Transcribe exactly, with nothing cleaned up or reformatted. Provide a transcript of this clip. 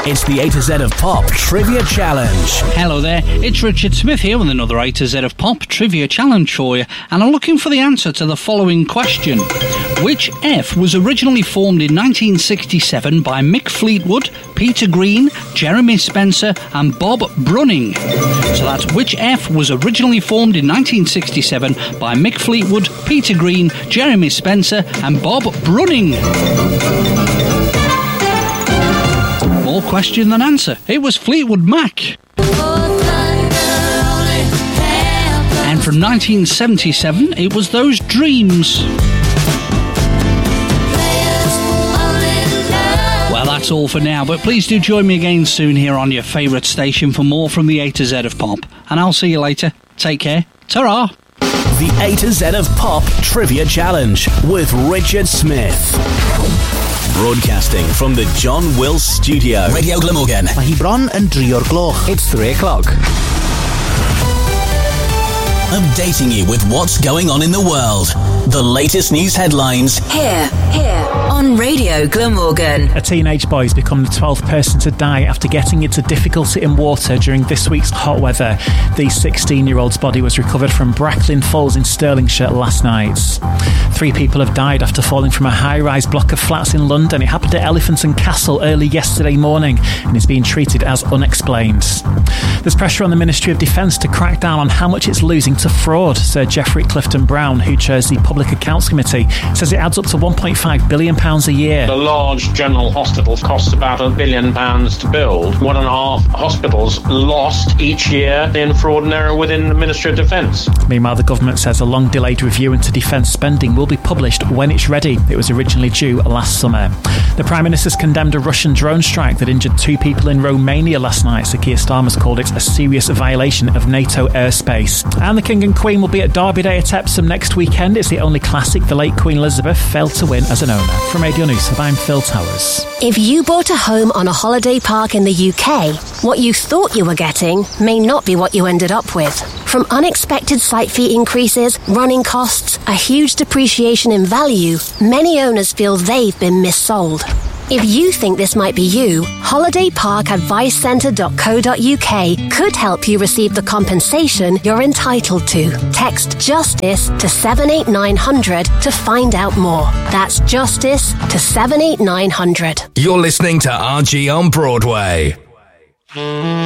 It's the A to Z of Pop Trivia Challenge. Hello there, it's Richard Smith here with another A to Z of Pop Trivia Challenge for you, and I'm looking for the answer to the following question. Which F was originally formed in nineteen sixty-seven by Mick Fleetwood, Peter Green, Jeremy Spencer and Bob Brunning? So that's which F was originally formed in nineteen sixty-seven by Mick Fleetwood, Peter Green, Jeremy Spencer and Bob Brunning? More question than answer. It was Fleetwood Mac. And from nineteen seventy-seven, it was Those Dreams. Well, that's all for now, but please do join me again soon here on your favourite station for more from the A to Z of Pop. And I'll see you later. Take care. Ta-ra! The A to Z of Pop Trivia Challenge with Richard Smith. Broadcasting from the John Wills Studio. Radio Glamorgan. Mae hi bron yn dri o'r gloch. It's three o'clock. Updating you with what's going on in the world. The latest news headlines. Here, here, on Radio Glamorgan. A teenage boy has become the twelfth person to die after getting into difficulty in water during this week's hot weather. The sixteen-year-old's body was recovered from Bracklin Falls in Stirlingshire last night. Three people have died after falling from a high-rise block of flats in London. It happened at Elephant and Castle early yesterday morning and is being treated as unexplained. There's pressure on the Ministry of Defence to crack down on how much it's losing to fraud. Sir Geoffrey Clifton Brown, who chairs the Public Accounts Committee, says it adds up to one point five billion pounds a year. The large general hospitals cost about a billion pounds to build. One and a half hospitals lost each year in fraud and error within the Ministry of Defence. Meanwhile, the government says a long-delayed review into defence spending will be published when it's ready. It was originally due last summer. The Prime Minister's condemned a Russian drone strike that injured two people in Romania last night. Sir Keir Starmer's called it a serious violation of NATO airspace. And the King and Queen will be at Derby Day at Epsom next weekend. It's the only classic the late Queen Elizabeth failed to win as an owner. From Radio News, I'm Phil Towers. If you bought a home on a holiday park in the U K, what you thought you were getting may not be what you ended up with. From unexpected site fee increases, running costs, a huge depreciation in value, many owners feel they've been missold. If you think this might be you, holiday park advice centre dot co dot uk could help you receive the compensation you're entitled to. Text JUSTICE to seven eight nine hundred to find out more. That's JUSTICE to seven eight nine hundred. You're listening to R G on Broadway.